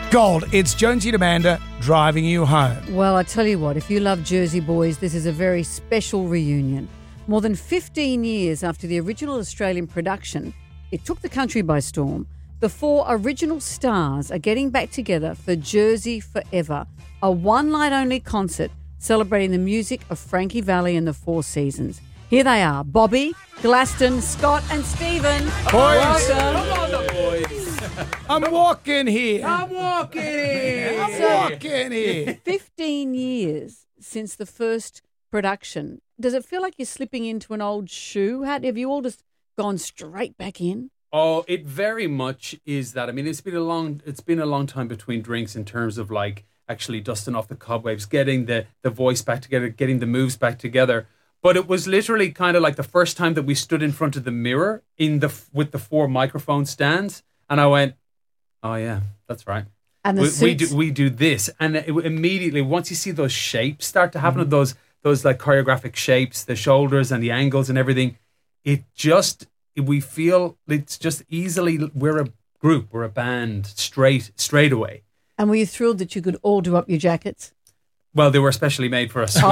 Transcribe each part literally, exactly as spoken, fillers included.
Gold, it's Jonesy and Amanda driving you home. Well, I tell you what, if you love Jersey Boys, this is a very special reunion. More than fifteen years after the original Australian production, it took the country by storm. The four original stars are getting back together for Jersey Forever, a one-night-only concert celebrating the music of Frankie Valli and the Four Seasons. Here they are, Bobby, Glaston, Scott and Stephen. Boys. Come on, the boys. I'm walking here. I'm walking here. I'm walking here. fifteen years since the first production. Does it feel like you're slipping into an old shoe? How, have you all just gone straight back in? Oh, it very much is that. I mean, it's been a long, it's been a long time between drinks in terms of like actually dusting off the cobwebs, getting the, the voice back together, getting the moves back together. But it was literally kind of like the first time that we stood in front of the mirror in the with the four microphone stands, and I went, "Oh yeah, that's right." And the we, we suits. do we do this, and it, immediately once you see those shapes start to happen, mm-hmm. those those like choreographic shapes, the shoulders and the angles and everything, it just we feel it's just easily we're a group, we're a band straight straight away. And were you thrilled that you could all do up your jackets? Well, they were specially made for us. Oh.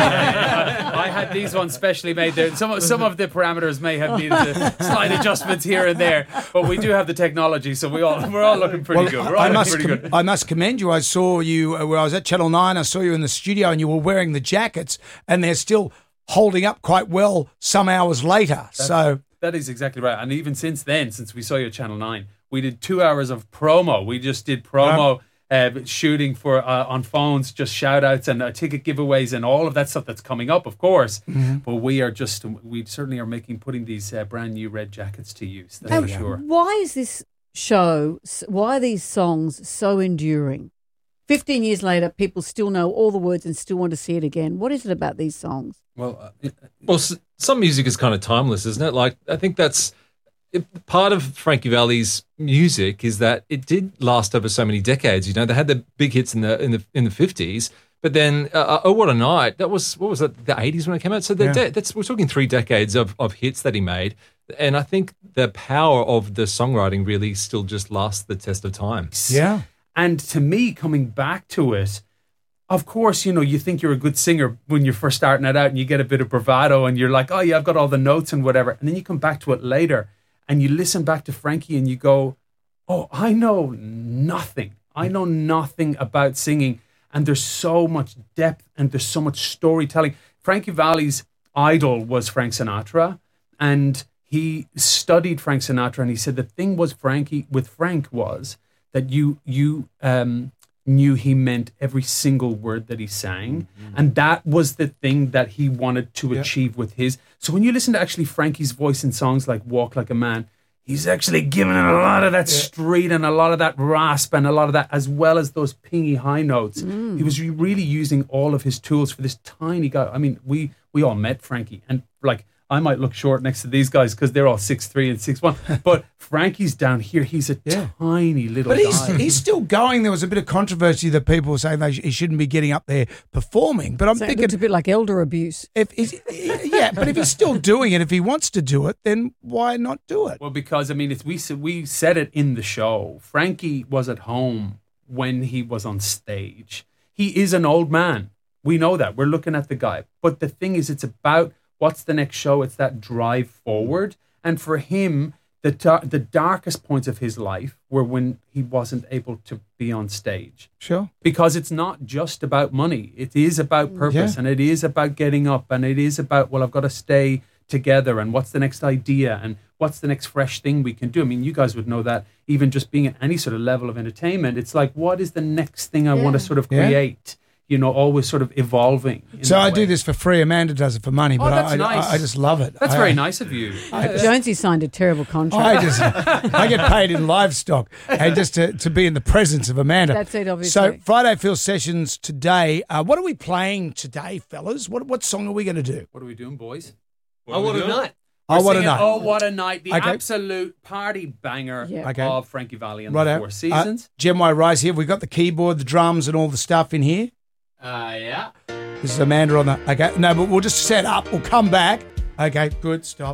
I had these ones specially made. There, some some of the parameters may have needed slight adjustments here and there, but we do have the technology, so we all we're all looking pretty Well, good. We're all I looking must, pretty com- good. I must commend you. I saw you uh, where I was at Channel nine. I saw you in the studio and you were wearing the jackets and they're still holding up quite well some hours later. That's, so that is exactly right. And even since then, since we saw you at Channel nine, we did two hours of promo. We just did promo. Um, Uh, shooting for uh, on phones, just shout outs and uh, ticket giveaways and all of that stuff that's coming up, of course. Mm-hmm. But we are just, we certainly are making, putting these uh, brand new red jackets to use. That's And for sure. why is this show, why are these songs so enduring? fifteen years later, people still know all the words and still want to see it again. What is it about these songs? Well, uh, well, s- some music is kind of timeless, isn't it? Like, I think that's it, part of Frankie Valli's music is that it did last over so many decades. You know, they had the big hits in the in the in the fifties, but then uh, "Oh What a Night" that was what was it the eighties when it came out. So Yeah. de- that's we're talking three decades of of hits that he made, and I think the power of the songwriting really still just lasts the test of time. yeah. and to me, coming back to it, of course, you know, you think you're a good singer when you're first starting it out and you get a bit of bravado and you're like, oh yeah, I've got all the notes and whatever. And then you come back to it later and you listen back to Frankie and you go, oh, I know nothing. I know nothing about singing. And there's so much depth and there's so much storytelling. Frankie Valli's idol was Frank Sinatra. And he studied Frank Sinatra. And he said the thing was Frankie with Frank was that you you um, knew he meant every single word that he sang. Mm-hmm. And that was the thing that he wanted to yeah. achieve with his. So when you listen to actually Frankie's voice in songs like Walk Like a Man, he's actually giving it a lot of that yeah. street and a lot of that rasp and a lot of that, as well as those pingy high notes. Mm. He was really using all of his tools for this tiny guy. I mean, we we all met Frankie, and like, I might look short next to these guys because they're all six three and six one. But Frankie's down here. He's a yeah. tiny little but guy. But he's, he's still going. There was a bit of controversy that people were saying they sh- he shouldn't be getting up there performing. But I'm so thinking... It's a bit like elder abuse. If he's, yeah, but if he's still doing it, if he wants to do it, then why not do it? Well, because, I mean, it's, we, we said it in the show. Frankie was at home when he was on stage. He is an old man. We know that. We're looking at the guy. But the thing is, it's about... what's the next show? It's that drive forward. And for him, the tar- the darkest points of his life were when he wasn't able to be on stage. Sure. Because it's not just about money. It is about purpose, yeah. and it is about getting up, and it is about, well, I've got to stay together, and what's the next idea, and what's the next fresh thing we can do. I mean, you guys would know that even just being at any sort of level of entertainment, it's like, what is the next thing I yeah. want to sort of create? Yeah. You know, always sort of evolving. So I way. do this for free. Amanda does it for money, but oh, that's I, nice. I, I just love it. That's I, very nice of you. I just, Jonesy signed a terrible contract. I just, I get paid in livestock, and just to, to be in the presence of Amanda. That's it, obviously. So Friday Phil Sessions today. Uh, what are we playing today, fellas? What what song are we going to do? What are we doing, boys? What oh, what a night! We're oh, what singing, a night! Oh, what a night! The okay. absolute party banger yeah. okay. of Frankie Valli and right the out. Four Seasons. Uh, Gem Y Rise here. We've got the keyboard, the drums, and all the stuff in here. Uh, yeah. This is Amanda on the... Okay, no, but we'll just set up. We'll come back. Okay, good, stop.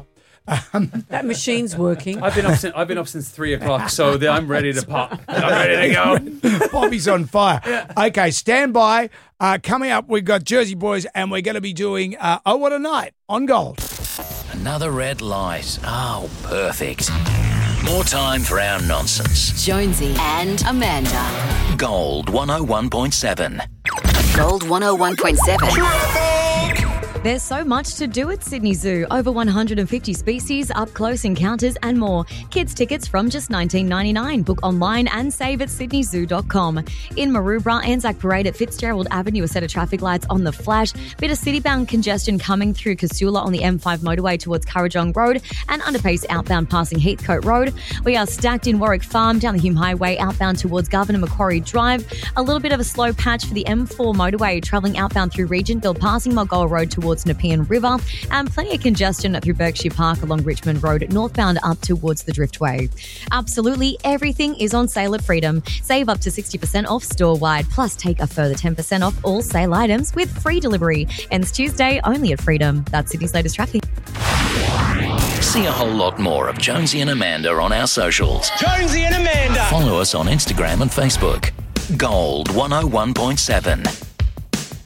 That machine's working. I've been up since I've been up since three o'clock, so the, I'm ready to pop. I'm ready to go. Bobby's on fire. Okay, stand by. Uh, coming up, we've got Jersey Boys, and we're going to be doing uh, Oh What a Night on Gold. Another red light. Oh, perfect. More time for our nonsense. Jonesy and Amanda. Gold one oh one point seven. Gold one oh one point seven. There's so much to do at Sydney Zoo. Over one hundred fifty species, up-close encounters and more. Kids tickets from just nineteen ninety-nine. Book online and save at sydney zoo dot com. In Maroubra, Anzac Parade at Fitzgerald Avenue, a set of traffic lights on the flash. Bit of city-bound congestion coming through Casula on the M five motorway towards Currajong Road and underpace outbound passing Heathcote Road. We are stacked in Warwick Farm, down the Hume Highway, outbound towards Governor Macquarie Drive. A little bit of a slow patch for the M four motorway, travelling outbound through Regentville, passing Mulgoa Road towards Nepean River, and plenty of congestion through Berkshire Park along Richmond Road, northbound up towards the Driftway. Absolutely everything is on sale at Freedom. Save up to sixty percent off store-wide, plus take a further ten percent off all sale items with free delivery. Ends Tuesday only at Freedom. That's Sydney's latest traffic. See a whole lot more of Jonesy and Amanda on our socials. Jonesy and Amanda. Follow us on Instagram and Facebook. Gold one oh one point seven.